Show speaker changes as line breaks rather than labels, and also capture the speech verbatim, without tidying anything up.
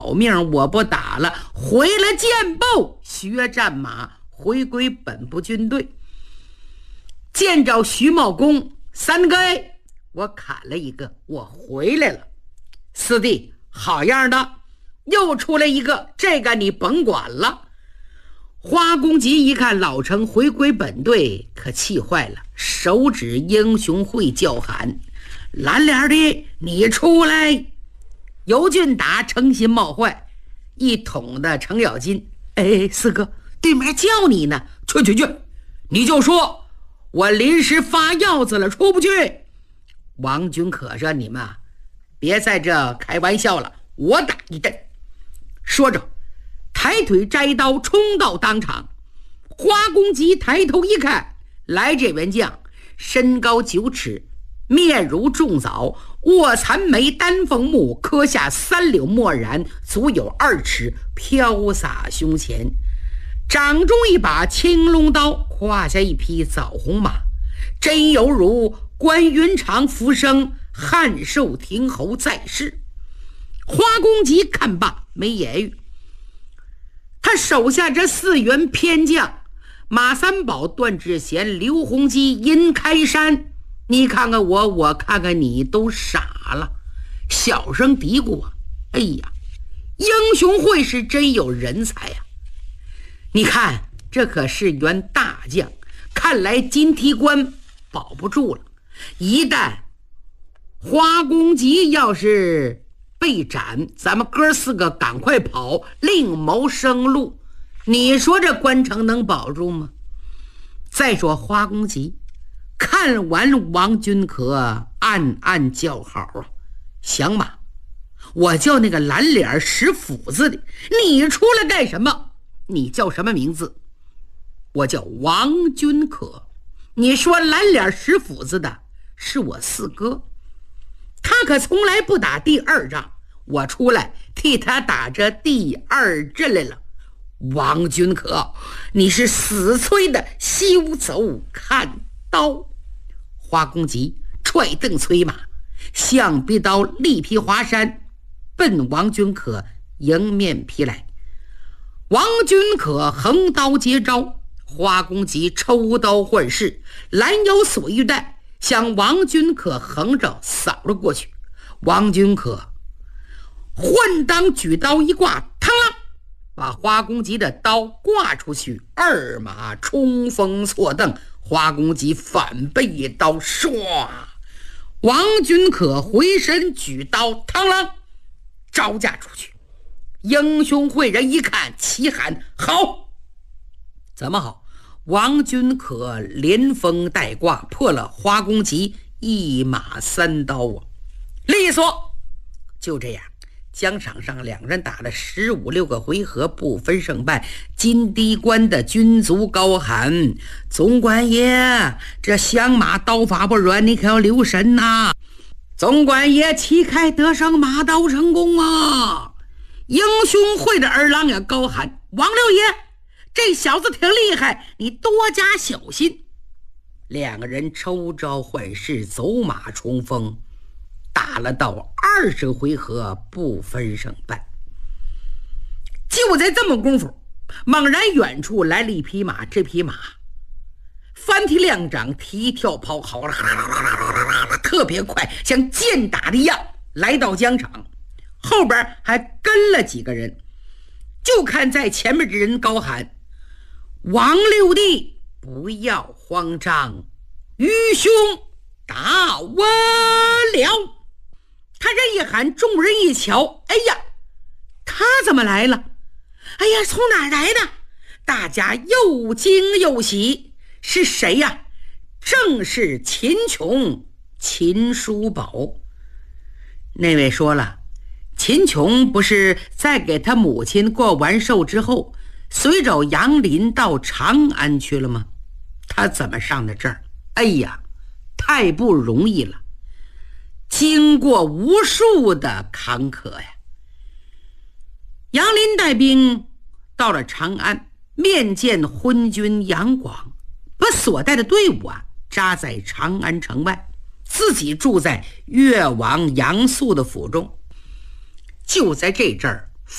命我不打了，回了箭步，学战马，回归本部军队。见着徐茂公，三个 A， 我砍了一个，我回来了。四弟，好样的，又出来一个，这个你甭管了。花公吉一看老成回归本队，可气坏了，手指英雄会叫喊：蓝脸的，你出来！尤俊达诚心冒坏，一捅的程咬金：哎，四哥，对面叫你呢，去去去，你就说我临时发药子了，出不去。王君可说：你们啊，别在这开玩笑了，我打一阵。说着抬腿摘刀冲到当场。花公吉抬头一看，来这员将身高九尺，面如重枣，卧蚕眉，丹凤目，刻下三绺墨染，足有二尺，飘洒胸前。掌中一把青龙刀，胯下一匹枣红马，真犹如关云长浮生，汉寿亭侯在世。花公吉看罢没言语，他手下这四员偏将马三宝、段志贤、刘洪基、殷开山，你看看我，我看看你，都傻了，小声嘀咕啊：哎呀，英雄会是真有人才呀、啊！你看这可是员大将，看来金梯关保不住了。一旦花公吉要是被斩，咱们哥四个赶快跑，另谋生路。你说这关城能保住吗？再说花公吉看完王君可，暗暗叫好啊，响马，我叫那个蓝脸使斧子的，你出来干什么？你叫什么名字？我叫王君可。你说蓝脸使斧子的是我四哥，他可从来不打第二仗，我出来替他打这第二阵来了。王君可，你是死催的，休走看刀！花公吉踹蹬催马，象鼻刀力劈华山，奔王君可迎面劈来。王君可横刀接招，花公吉抽刀换势，拦腰锁玉带，向王君可横着扫了过去。王君可混当举刀一挂，嘡啷，把花公吉的刀挂出去，二马冲锋错蹬，花公吉反背一刀，唰！王君可回身举刀，嘡啷，招架出去。英雄会人一看，齐喊：好！怎么好？王君可连锋带挂，破了花公吉一马三刀啊！利索！就这样，疆场上两人打了十五六个回合，不分胜败。金堤关的军卒高喊：总管爷，这响马刀法不软，你可要留神呐！总管爷，旗开得胜，马刀成功啊！英雄会的儿郎也高喊：王六爷，这小子挺厉害，你多加小心。两个人抽招换势，走马冲锋，打了到二十回合，不分胜败。就在这么功夫，猛然远处来了一匹马，这匹马翻蹄亮掌，踢跳跑，好了，特别快，像箭打的一样来到疆场，后边还跟了几个人。就看在前面的人高喊：王六弟，不要慌张，愚兄打我了！他这一喊，众人一瞧，哎呀，他怎么来了？哎呀，从哪儿来的？大家又惊又喜。是谁呀？正是秦琼，秦叔宝。那位说了，秦琼不是在给他母亲过完寿之后，随着杨林到长安去了吗？他怎么上的这儿？哎呀，太不容易了，经过无数的坎坷呀。杨林带兵到了长安，面见昏君杨广，把所带的队伍啊扎在长安城外，自己住在越王杨素的府中。就在这阵儿，